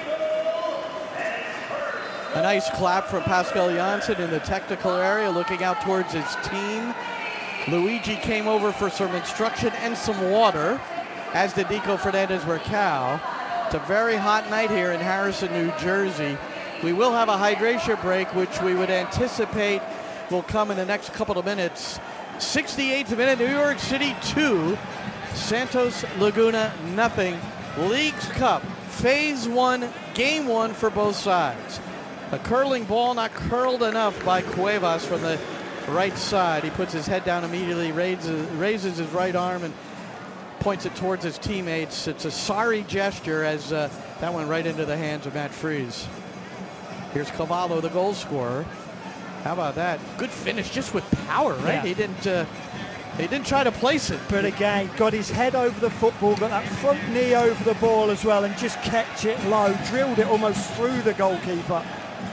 [SPEAKER 2] A nice clap from Pascal Janssen in the technical area, looking out towards his team. Luigi came over for some instruction and some water, as did Nico Fernandez-Marcao. It's a very hot night here in Harrison, New Jersey. We will have a hydration break, which we would anticipate will come in the next couple of minutes. sixty-eighth minute, New York City two, Santos Laguna nothing. Leagues Cup, phase one, game one for both sides. A curling ball not curled enough by Cuevas from the right side. He puts his head down immediately, raises, raises his right arm and points it towards his teammates. It's a sorry gesture as uh, that went right into the hands of Matt Freese. Here's Cavallo, the goal scorer. How about that? Good finish, just with power, right?
[SPEAKER 1] Yeah.
[SPEAKER 2] He didn't uh, he didn't try to place it.
[SPEAKER 1] But again, got his head over the football, got that front knee over the ball as well, and just kept it low, drilled it almost through the goalkeeper.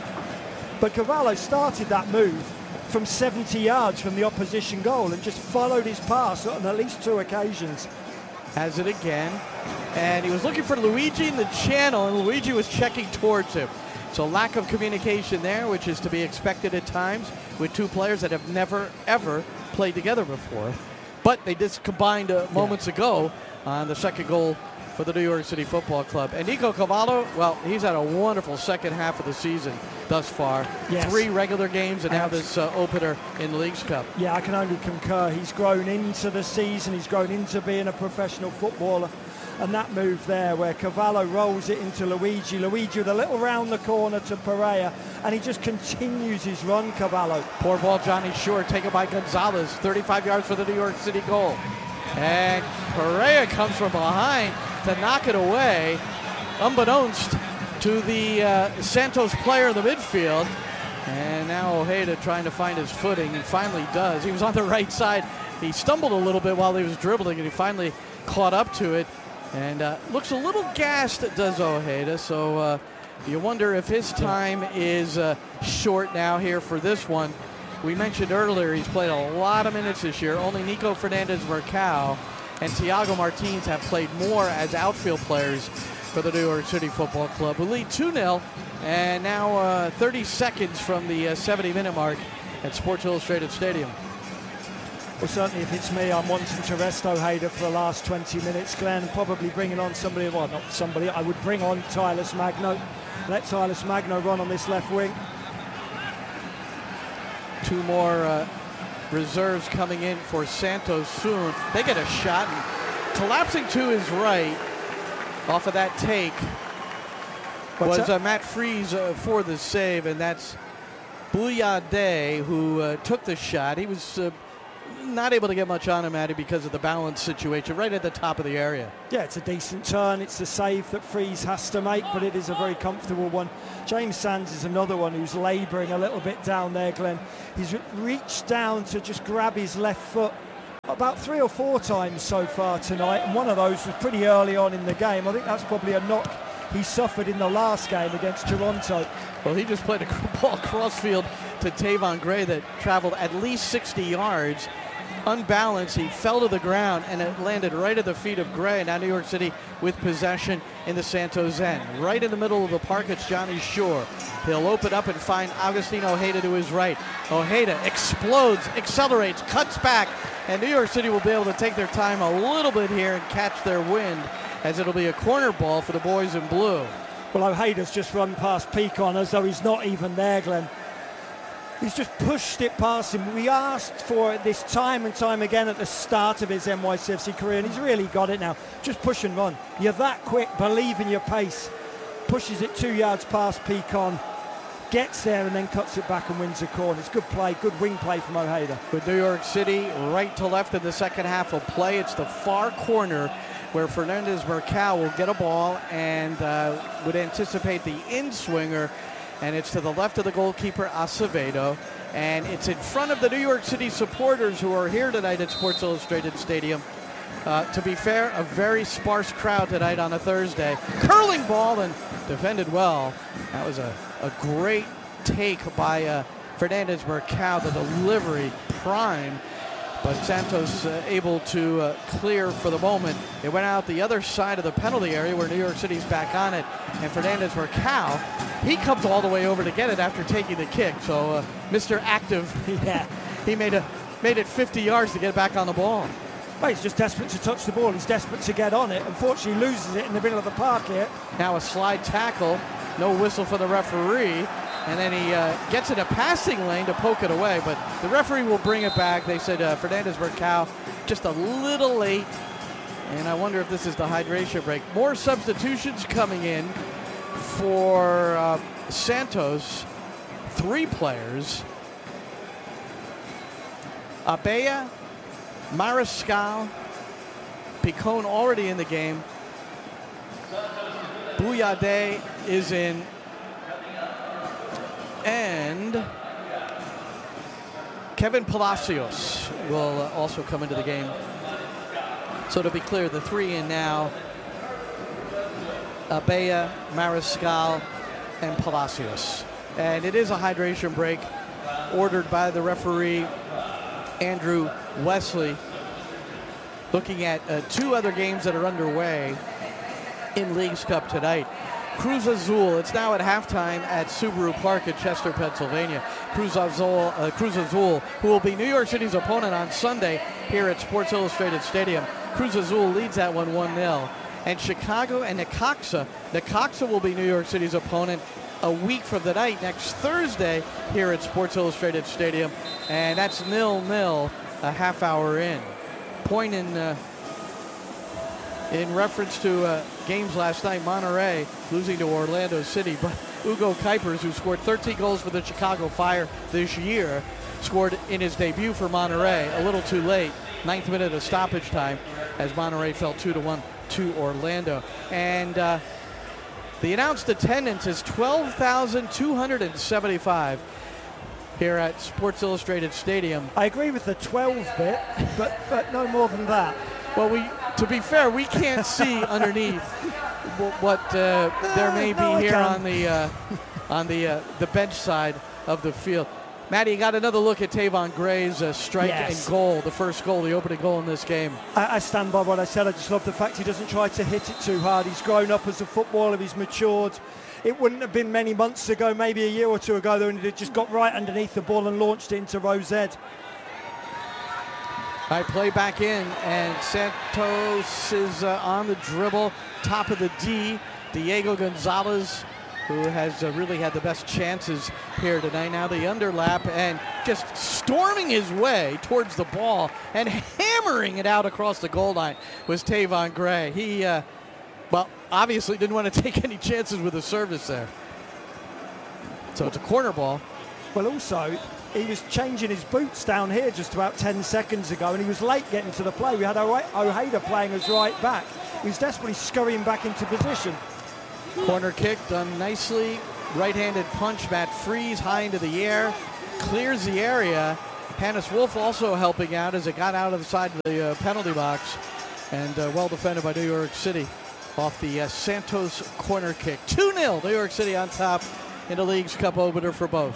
[SPEAKER 1] But Cavallo started that move from seventy yards from the opposition goal and just followed his pass on at least two occasions.
[SPEAKER 2] Has it again, and he was looking for Luigi in the channel, and Luigi was checking towards him. So lack of communication there, which is to be expected at times with two players that have never, ever played together before. But they just combined uh, moments yeah. ago on the second goal for the New York City Football Club. And Nico Cavallo, well, he's had a wonderful second half of the season thus far. Yes. Three regular games and now this uh, opener in the Leagues Cup.
[SPEAKER 1] Yeah, I can only concur. He's grown into the season. He's grown into being a professional footballer. And that move there where Cavallo rolls it into Luigi. Luigi with a little round the corner to Pereira. And he just continues his run, Cavallo.
[SPEAKER 2] Poor ball, Johnny Shore, taken by Gonzalez. thirty-five yards for the New York City goal. And Pereira comes from behind to knock it away, unbeknownst to the uh, Santos player in the midfield. And now Ojeda trying to find his footing. He finally does. He was on the right side. He stumbled a little bit while he was dribbling, and he finally caught up to it. And uh, looks a little gassed, does Ojeda. So uh, you wonder if his time is uh, short now here for this one. We mentioned earlier he's played a lot of minutes this year. Only Nico Fernandez-Marcao and Thiago Martins have played more as outfield players for the New York City Football Club, who lead two nil. And now uh, thirty seconds from the uh, seventy minute mark at Sports Illustrated Stadium.
[SPEAKER 1] Well, certainly if it's me, I'm wanting to rest Ojeda for the last twenty minutes, Glenn, probably bringing on somebody, well, not somebody, I would bring on Tylus Magno. Let Tylus Magno run on this left wing.
[SPEAKER 2] Two more uh, reserves coming in for Santos soon. They get a shot, and collapsing to his right off of that take What's was uh, Matt Freese uh, for the save, and that's Bouyade who uh, took the shot. He was uh, not able to get much on him, Matty, because of the balance situation right at the top of the area.
[SPEAKER 1] Yeah, it's a decent turn. It's a save that Freeze has to make, but it is a very comfortable one. James Sands is another one who's labouring a little bit down there, Glenn. He's reached down to just grab his left foot about three or four times so far tonight, and one of those was pretty early on in the game. I think that's probably a knock he suffered in the last game against Toronto.
[SPEAKER 2] Well, he just played a ball crossfield to Tavon Gray that traveled at least sixty yards. Unbalanced, he fell to the ground, and it landed right at the feet of Gray. Now New York City with possession in the Santos end. Right in the middle of the park, it's Johnny Shore. He'll open up and find Agustin Ojeda to his right. Ojeda explodes, accelerates, cuts back, and New York City will be able to take their time a little bit here and catch their wind, as it'll be a corner ball for the boys in blue.
[SPEAKER 1] Well, Ojeda's just run past Pecan as though he's not even there, Glenn. He's just pushed it past him. We asked for it this time and time again at the start of his N Y C F C career, and he's really got it now. Just push and run. You're that quick, believe in your pace. Pushes it two yards past Pecan, gets there and then cuts it back and wins the corner. It's good play, good wing play from Ojeda.
[SPEAKER 2] With New York City right to left in the second half of play, it's the far corner where Fernandez Mercado will get a ball and uh, would anticipate the in-swinger, and it's to the left of the goalkeeper, Acevedo, and it's in front of the New York City supporters who are here tonight at Sports Illustrated Stadium. Uh, to be fair, a very sparse crowd tonight on a Thursday. Curling ball and defended well. That was a, a great take by uh, Fernandez Mercado, the delivery prime. But Santos uh, able to uh, clear for the moment. It went out the other side of the penalty area where New York City's back on it. And Fernandez Mercado, he comes all the way over to get it after taking the kick. So uh, Mister Active, yeah, he made a made it fifty yards to get back on the ball.
[SPEAKER 1] Well, he's just desperate to touch the ball. He's desperate to get on it. Unfortunately, loses it in the middle of the park here.
[SPEAKER 2] Now a slide tackle. No whistle for the referee. And then he uh, gets in a passing lane to poke it away, but the referee will bring it back. They said uh, Fernandez Mercado just a little late, and I wonder if this is the hydration break. More substitutions coming in for uh, Santos. Three players. Abella, Mariscal, Picon already in the game. Bouyade is in. And Kevin Palacios will uh, also come into the game. So to be clear, the three in now, Abella, Mariscal, and Palacios. And it is a hydration break ordered by the referee, Andrew Wesley. Looking at uh, two other games that are underway in Leagues Cup tonight. Cruz Azul, it's now at halftime at Subaru Park in Chester, Pennsylvania. Cruz Azul, uh, Cruz Azul, who will be New York City's opponent on Sunday here at Sports Illustrated Stadium. Cruz Azul leads that one one nil. And Chicago and Necaxa. Necaxa will be New York City's opponent a week from the night, next Thursday, here at Sports Illustrated Stadium. And that's nil nil a half hour in. Point in... Uh, In reference to uh, games last night, Monterrey losing to Orlando City, but Ugo Kuipers, who scored thirteen goals for the Chicago Fire this year, scored in his debut for Monterrey a little too late, ninth minute of stoppage time, as Monterrey fell two to one to Orlando. And uh, the announced attendance is twelve thousand two hundred seventy-five here at Sports Illustrated Stadium.
[SPEAKER 1] I agree with the twelve bit, but, but no more than that.
[SPEAKER 2] Well, we, to be fair, we can't see underneath what uh, there may be
[SPEAKER 1] no,
[SPEAKER 2] here on the uh, on the uh, the bench side of the field. Matty, you got another look at Tavon Gray's uh, strike
[SPEAKER 1] yes.
[SPEAKER 2] and goal, the first goal, the opening goal in this game.
[SPEAKER 1] I, I stand by what I said. I just love the fact he doesn't try to hit it too hard. He's grown up as a footballer. He's matured. It wouldn't have been many months ago, maybe a year or two ago, that he just got right underneath the ball and launched it into Rosette.
[SPEAKER 2] I play back in, and Santos is uh, on the dribble, top of the D. Diego Gonzalez, who has uh, really had the best chances here tonight. Now the underlap, and just storming his way towards the ball and hammering it out across the goal line was Tavon Gray. He, uh, well, obviously didn't want to take any chances with the service there. So it's a corner ball.
[SPEAKER 1] Well, also, he was changing his boots down here just about ten seconds ago, and he was late getting to the play. We had Ojeda playing as right back. He was desperately scurrying back into position.
[SPEAKER 2] Corner kick done nicely. Right-handed punch, Matt Freese high into the air, clears the area. Hannes Wolf also helping out as it got out of the side of the uh, penalty box, and uh, well defended by New York City off the uh, Santos corner kick. two nil, New York City on top in the League's Cup opener for both.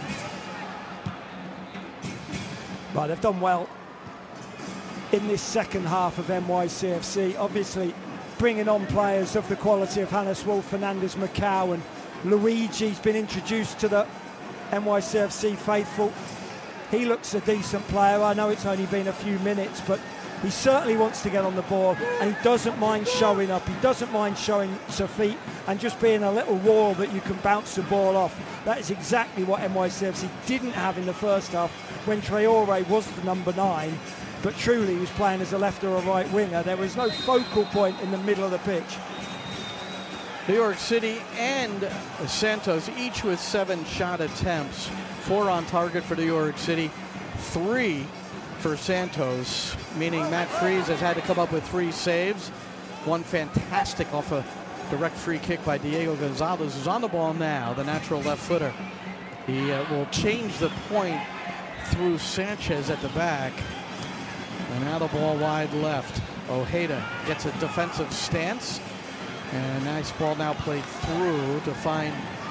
[SPEAKER 1] Right, they've done well in this second half of N Y C F C. Obviously, bringing on players of the quality of Hannes Wolf, Fernandez Macau, and Luigi's been introduced to the N Y C F C faithful. He looks a decent player. I know it's only been a few minutes, but he certainly wants to get on the ball, and he doesn't mind showing up. He doesn't mind showing his feet and just being a little wall that you can bounce the ball off. That is exactly what N Y C F C didn't have in the first half when Traore was the number nine, but truly he was playing as a left or a right winger. There was no focal point in the middle of the pitch.
[SPEAKER 2] New York City and Santos each with seven shot attempts. Four on target for New York City, three for Santos, meaning Matt Freese has had to come up with three saves. One fantastic off a direct free kick by Diego Gonzalez, who's on the ball now, the natural left footer. He uh, will change the point through Sanchez at the back. And now the ball wide left. Ojeda gets a defensive stance. And nice ball now played through to find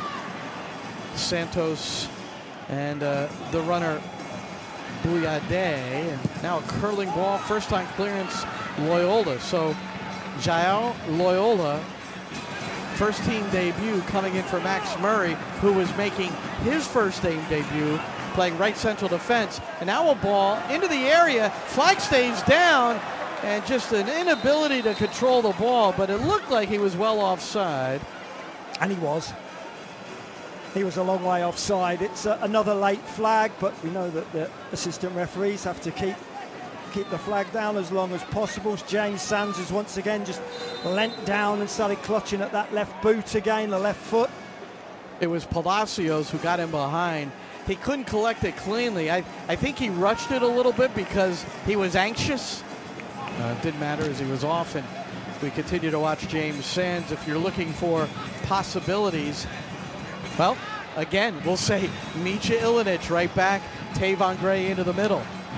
[SPEAKER 2] Santos and uh, the runner Bouyade. And now a curling ball, first time clearance, Loyola. So Jael Loyola, first team debut coming in for Max Murray, who was making his first team debut playing right central defense. And now a ball into the area, flag stays down, and just an inability to control the ball, but it looked like he was well offside.
[SPEAKER 1] And he was. He was a long way offside. It's uh, another late flag, but we know that the assistant referees have to keep keep the flag down as long as possible. James Sands has once again just leant down and started clutching at that left boot again, the left foot.
[SPEAKER 2] It was Palacios who got him behind. He couldn't collect it cleanly. I, I think he rushed it a little bit because he was anxious. Uh, it didn't matter as he was off, and we continue to watch James Sands. If you're looking for possibilities, well, again, we'll say Mitja Ilinic right back, Tavon Gray into the middle.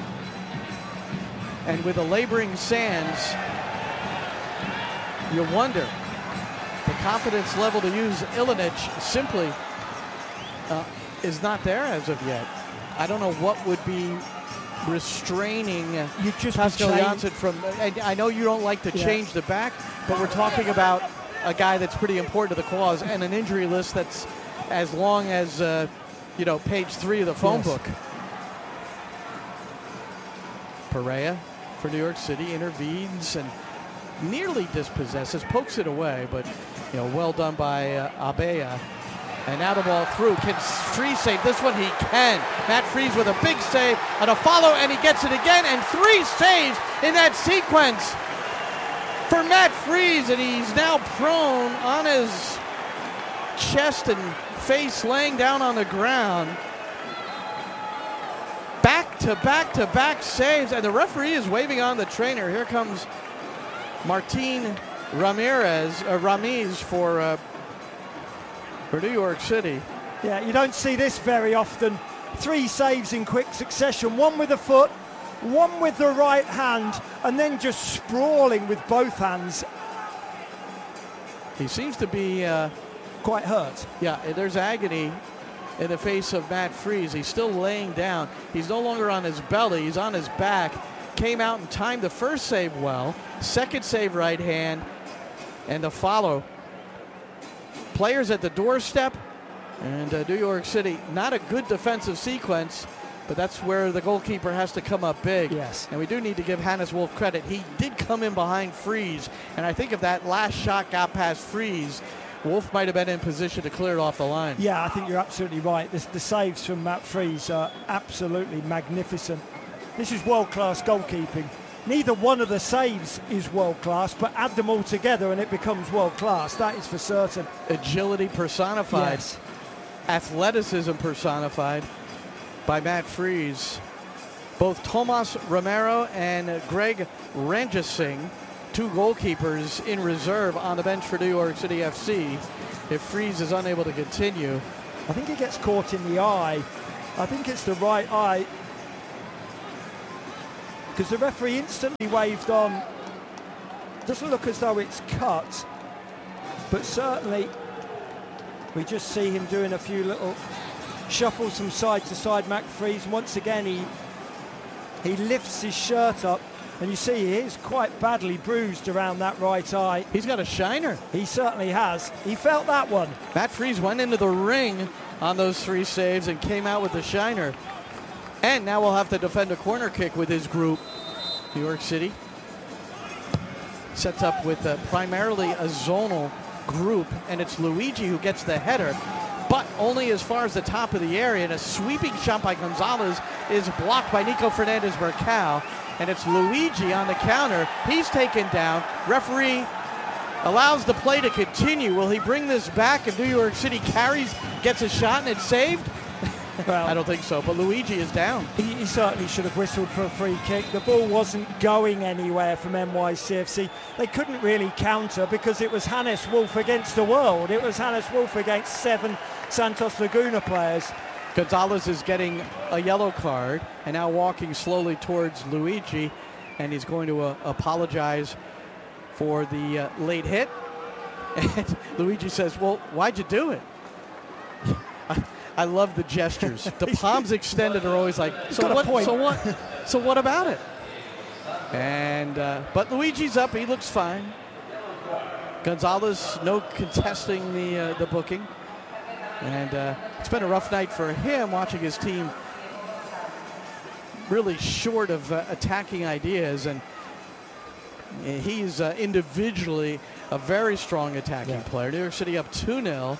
[SPEAKER 2] And with a laboring Sands, you wonder, the confidence level to use Ilinic simply uh, is not there as of yet. I don't know what would be restraining
[SPEAKER 1] you just
[SPEAKER 2] Pascal Janssen from, and I know you don't like to
[SPEAKER 1] yeah.
[SPEAKER 2] change the back, but we're talking about a guy that's pretty important to the cause and an injury list that's as long as, uh, you know, page three of the phone
[SPEAKER 1] yes.
[SPEAKER 2] book. Perea for New York City intervenes and nearly dispossesses, pokes it away, but, you know, well done by uh, Abea. And now the ball through. Can Freese save this one? He can. Matt Freese with a big save and a follow, and he gets it again, and three saves in that sequence for Matt Freese, and he's now prone on his chest and face laying down on the ground. Back to back to back saves, and the referee is waving on the trainer. Here comes Martin Ramirez, uh, Ramiz for uh, for New York City.
[SPEAKER 1] Yeah, you don't see this very often. Three saves in quick succession, one with the foot, one with the right hand, and then just sprawling with both hands.
[SPEAKER 2] He seems to be uh,
[SPEAKER 1] quite hurt.
[SPEAKER 2] Yeah, there's agony in the face of Matt Freese. He's still laying down. He's no longer on his belly, he's on his back. Came out and timed the first save well. Second save right hand, and the follow. Players at the doorstep, and uh, New York City, not a good defensive sequence, but that's where the goalkeeper has to come up big.
[SPEAKER 1] Yes.
[SPEAKER 2] And we do need to give Hannes Wolf credit. He did come in behind Freese, and I think if that last shot got past Freese, Wolf might have been in position to clear it off the line.
[SPEAKER 1] Yeah, I think you're absolutely right. This, the saves from Matt Freese are absolutely magnificent. This is world-class goalkeeping. Neither one of the saves is world-class, but add them all together and it becomes world-class. That is for certain.
[SPEAKER 2] Agility personified.
[SPEAKER 1] Yes.
[SPEAKER 2] Athleticism personified. by Matt Freese. Both Tomas Romero and Greg Ranjasingh, two goalkeepers in reserve on the bench for New York City F C. If Freese is unable to continue.
[SPEAKER 1] I think he gets caught in the eye. I think it's the right eye. Because the referee instantly waved on. Doesn't look as though it's cut. But certainly, we just see him doing a few little shuffles from side to side. Matt Freese, once again, he, he lifts his shirt up. And you see he is quite badly bruised around that right eye.
[SPEAKER 2] He's got a shiner.
[SPEAKER 1] He certainly has. He felt that one.
[SPEAKER 2] Matt Freese went into the ring on those three saves and came out with the shiner. And now we'll have to defend a corner kick with his group. New York City sets up with a, primarily a zonal group, and it's Luigi who gets the header, but only as far as the top of the area. And a sweeping shot by Gonzalez is blocked by Nico Fernandez-Mercal. And it's Luigi on the counter. He's taken down. Referee allows the play to continue. Will he bring this back if New York City carries, gets a shot, and it's saved? Well, I don't think so, but Luigi is down.
[SPEAKER 1] He, he certainly should have whistled for a free kick. The ball wasn't going anywhere from N Y C F C. They couldn't really counter because it was Hannes Wolf against the world. It was Hannes Wolf against seven Santos Laguna players.
[SPEAKER 2] Gonzalez is getting a yellow card and now walking slowly towards Luigi, and he's going to uh, apologize for the uh, late hit. And Luigi says, well, why'd you do it? I, I love the gestures. The palms extended are always like, so what, so what, so what about it? And, uh, but Luigi's up, he looks fine. Gonzalez, no contesting the, uh, the booking. And uh, it's been a rough night for him watching his team really short of uh, attacking ideas. And he's uh, individually a very strong attacking yeah. player. New York City up two nil.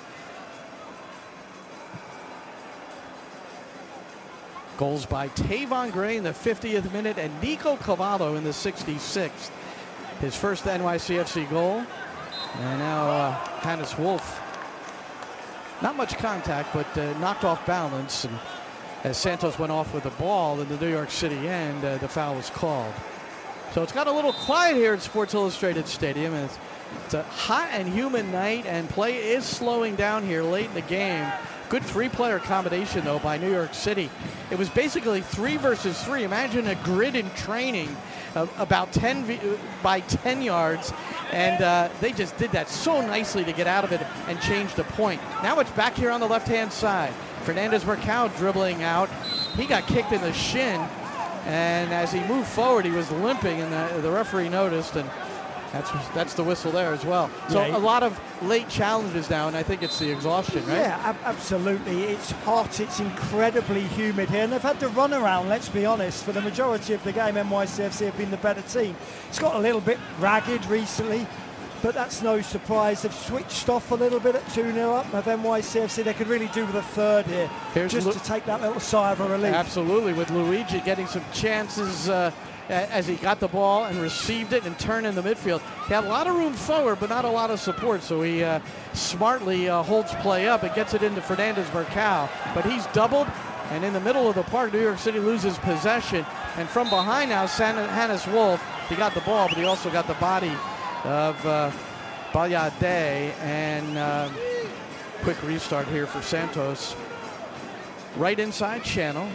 [SPEAKER 2] Goals by Tavon Gray in the fiftieth minute and Nico Cavallo in the sixty-sixth. His first N Y C F C goal. And now uh, Hannes Wolf. Not much contact, but uh, knocked off balance. And as Santos went off with the ball in the New York City end, uh, the foul was called. So it's got a little quiet here at Sports Illustrated Stadium. And it's, it's a hot and humid night, and play is slowing down here late in the game. Good three-player combination, though, by New York City. It was basically three versus three. Imagine a grid in training uh, about ten v- by ten yards, and uh, they just did that so nicely to get out of it and change the point. Now it's back here on the left-hand side. Fernandez-Mercal dribbling out. He got kicked in the shin, and as he moved forward, he was limping, and the, the referee noticed, and That's that's the whistle there as well. So yeah, a lot of late challenges now, and I think it's the exhaustion, right?
[SPEAKER 1] Yeah, ab- absolutely. It's hot. It's incredibly humid here, and they've had to run around, let's be honest. For the majority of the game, N Y C F C have been the better team. It's got a little bit ragged recently, but that's no surprise. They've switched off a little bit at two nil up of N Y C F C. They could really do with a third here, Here's just Lu- to take that little sigh of a relief.
[SPEAKER 2] Absolutely, with Luigi getting some chances uh, as he got the ball and received it and turned in the midfield. He had a lot of room forward, but not a lot of support, so he uh, smartly uh, holds play up and gets it into Fernandez-Mercal. But he's doubled, and in the middle of the park, New York City loses possession. And from behind now, San- Hannes Wolf, he got the ball, but he also got the body of uh, Balade. And uh, quick restart here for Santos. Right inside channel.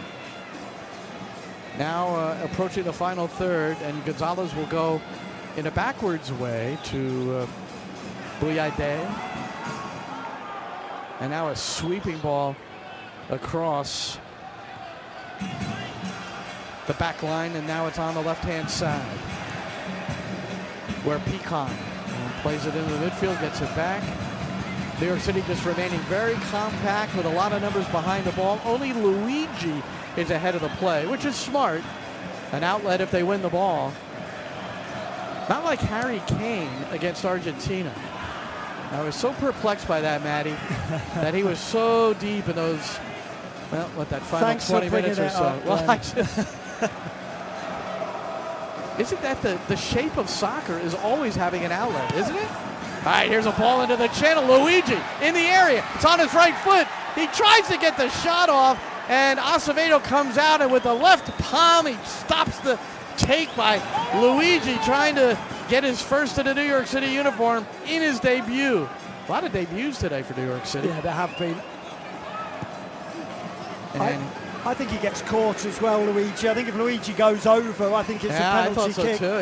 [SPEAKER 2] Now uh, approaching the final third, and Gonzalez will go in a backwards way to uh, Bouyaide. And now a sweeping ball across the back line, and now it's on the left-hand side where Pecan plays it into the midfield, gets it back. New York City just remaining very compact with a lot of numbers behind the ball. Only Luigi is ahead of the play, which is smart. An outlet if they win the ball. Not like Harry Kane against Argentina. I was so perplexed by that, Matty, that he was so deep in those, well, what, that final
[SPEAKER 1] Thanks
[SPEAKER 2] twenty minutes or so.
[SPEAKER 1] Up,
[SPEAKER 2] well, I just, isn't that the, the shape of soccer is always having an outlet, isn't it? All right, here's a ball into the channel. Luigi in the area. It's on his right foot. He tries to get the shot off, And Acevedo comes out, and with the left palm, he stops the take by Luigi, trying to get his first in a New York City uniform in his debut. A lot of debuts today for New York City.
[SPEAKER 1] Yeah, there have been.
[SPEAKER 2] And
[SPEAKER 1] I, I think he gets caught as well, Luigi. I think if Luigi goes over, I think it's
[SPEAKER 2] yeah,
[SPEAKER 1] a penalty
[SPEAKER 2] I thought so
[SPEAKER 1] kick.
[SPEAKER 2] too.